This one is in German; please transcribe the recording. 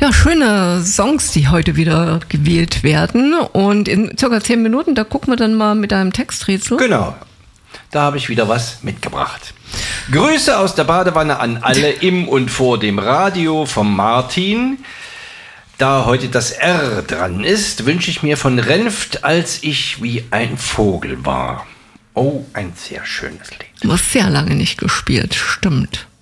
Ja, schöne Songs, die heute wieder gewählt werden. Und in circa 10 Minuten, da gucken wir dann mal mit einem Texträtsel. Genau, da habe ich wieder was mitgebracht. Grüße aus der Badewanne an alle im und vor dem Radio vom Martin. Da heute das R dran ist, wünsche ich mir von Renft, als ich wie ein Vogel war. Oh, ein sehr schönes Lied. Du hast sehr lange nicht gespielt, stimmt.